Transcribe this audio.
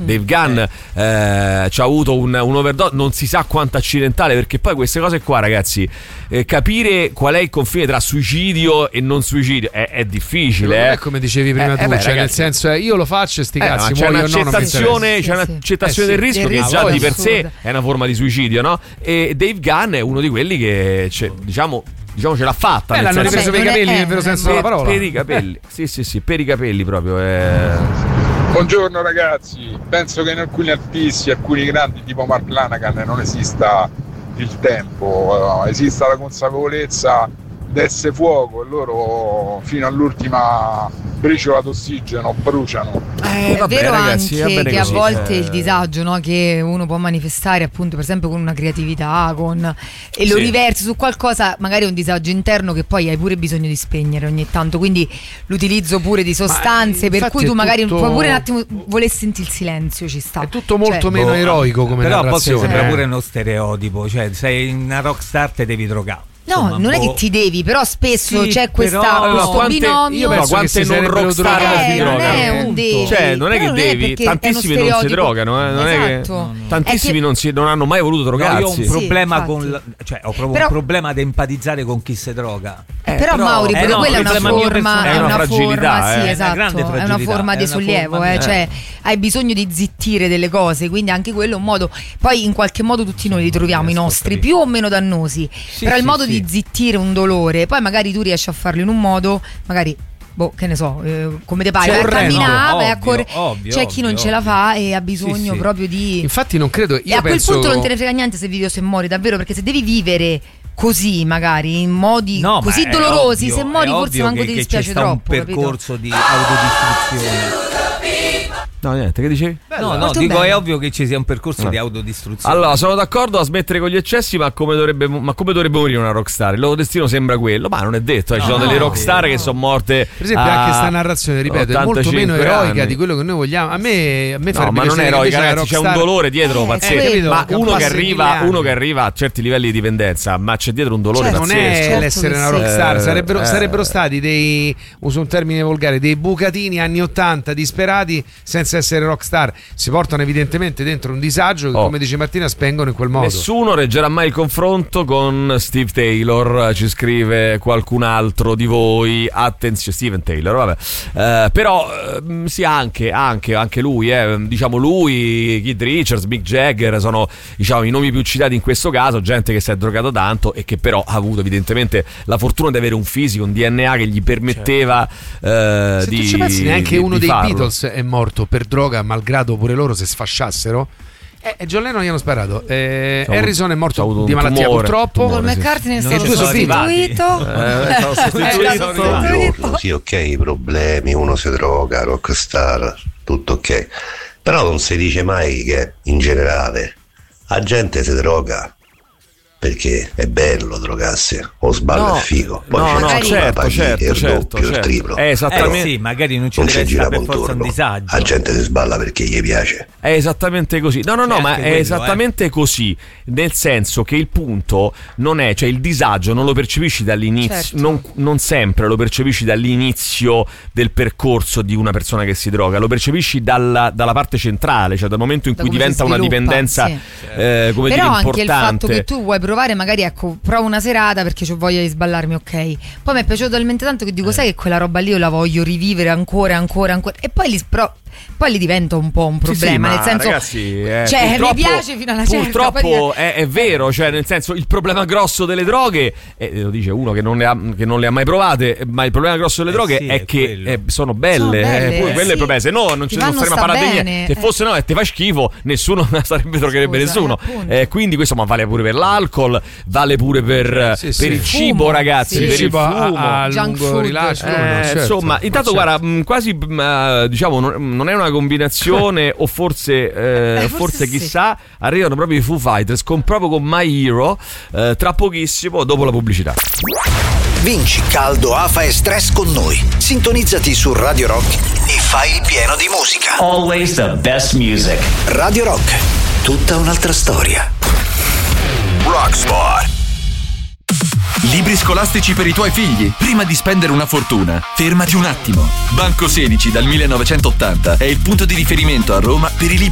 Dave Gunn ci ha avuto un overdose, non si sa quanto accidentale, perché poi queste cose qua, ragazzi, capire qual è il confine tra suicidio e non suicidio è difficile. Non è come dicevi prima tu, cioè, nel senso io lo faccio e sti cazzi, c'è un'accettazione, del rischio che già di per sé è una forma di suicidio, no? E Dave Gunn è uno di quelli che diciamo ce l'ha fatta. L'hanno ripreso per i capelli nel vero senso della parola. Per i capelli, sì, per i capelli proprio. Buongiorno ragazzi, penso che in alcuni artisti, alcuni grandi tipo Mark Lanagan, non esista il tempo, esista la consapevolezza d'essere fuoco e loro fino all'ultima briciola d'ossigeno bruciano. È vero, ragazzi, anche che così. A volte il disagio, no, che uno può manifestare appunto per esempio con una creatività e lo riversi su qualcosa, magari un disagio interno che poi hai pure bisogno di spegnere ogni tanto, quindi l'utilizzo pure di sostanze per cui tu magari puoi pure un attimo voler sentire il silenzio, ci sta. È tutto molto meno eroico come però narrazione. Però a volte sembra pure uno stereotipo, cioè sei una rockstar te devi drogare. No, insomma, non è che ti devi, però spesso c'è questo binomio. Io penso quante non rockstar si drogano. Non è un devi. Cioè, non è che devi, tantissimi non si drogano, non è che tantissimi non hanno mai voluto drogarsi. Io ho un problema ho proprio un problema ad empatizzare con chi si droga. Però Mauri, pure quella è una forma, è una fragilità, sì, esatto, è una forma di sollievo, cioè hai bisogno di zittire delle cose, quindi anche quello è un modo. Poi in qualche modo tutti noi li troviamo i nostri più o meno dannosi, però il modo di zittire un dolore, poi magari tu riesci a farlo in un modo, magari che ne so, come te pare, a camminare, c'è chi non ce la fa e ha bisogno proprio di. Infatti non credo. E a quel punto non te ne frega niente se vivi o se muori, davvero, perché se devi vivere così magari in modi così dolorosi, se muori forse manco ti dispiace troppo. Un percorso di autodistruzione. No, niente, che dicevi? No, dico bene. È ovvio che ci sia un percorso di autodistruzione. Allora, sono d'accordo a smettere con gli eccessi, ma come dovrebbe morire una rockstar? Il loro destino sembra quello, ma non è detto. Ci sono delle rockstar che sono morte. Per esempio, anche questa narrazione, ripeto, è molto meno eroica di quello che noi vogliamo. A me farebbe ma non è eroica, ragazzi, c'è un dolore dietro pazzesco. Ma uno che arriva a certi livelli di dipendenza, ma c'è dietro un dolore pazzesco. Non è l'essere una rockstar, sarebbero stati uso un termine volgare, dei bucatini anni 80 disperati senza essere rockstar, si portano evidentemente dentro un disagio che, come dice Martina, spengono in quel modo. Nessuno reggerà mai il confronto con Steve Taylor, ci scrive qualcun altro di voi. Attenzione, Steven Taylor, vabbè. Però sì, anche lui, diciamo lui, Keith Richards, Mick Jagger sono, diciamo, i nomi più citati in questo caso, gente che si è drogato tanto e che però ha avuto evidentemente la fortuna di avere un fisico, un DNA che gli permetteva se tu ci pensi, neanche uno dei farlo. Beatles è morto per droga, malgrado pure loro si sfasciassero. John Lennon gli hanno sparato. Harrison è morto di malattia, purtroppo. Paul McCartney è stato sostituito. Sì, ok, i problemi, uno si droga, rockstar, tutto ok. Però non si dice mai che in generale la gente si droga perché è bello drogarsi o sballa il figo, poi certo, il triplo. Esattamente. Sì, magari non ci deve essere per forza un disagio. La gente si sballa perché gli piace. È esattamente così. No, ma è esattamente così, nel senso che il punto non è, cioè il disagio non lo percepisci dall'inizio, non sempre lo percepisci dall'inizio del percorso di una persona che si droga, lo percepisci dalla parte centrale, cioè dal momento in cui diventa una dipendenza come però dire, anche importante. Il fatto che tu vuoi provare, magari provo una serata perché ho voglia di sballarmi, ok, poi mi è piaciuto talmente tanto che dico sai che quella roba lì io la voglio rivivere ancora e poi li diventa un po' un problema, sì, nel senso, ragazzi, mi piace fino alla certa. Purtroppo è vero, cioè nel senso il problema grosso delle droghe, lo dice uno che non le ha mai provate, ma il problema grosso delle droghe è che sono belle, quello è il problema, se no non staremo a parlare di niente, se fosse ti fa schifo nessuno sarebbe drogherebbe nessuno, quindi questo ma vale pure per l'alcol, vale pure per il cibo, ragazzi, per il cibo fumo, a lungo rilascio, insomma, intanto guarda, quasi diciamo non è una combinazione o forse chissà, arrivano proprio i Foo Fighters proprio con My Hero tra pochissimo, dopo la pubblicità. Vinci caldo, afa e stress con noi. Sintonizzati su Radio Rock e fai il pieno di musica. Always the best music. Radio Rock, tutta un'altra storia. Rockspot. Libri scolastici per i tuoi figli. Prima di spendere una fortuna, fermati un attimo. Banco 16 dal 1980 è il punto di riferimento a Roma per i libri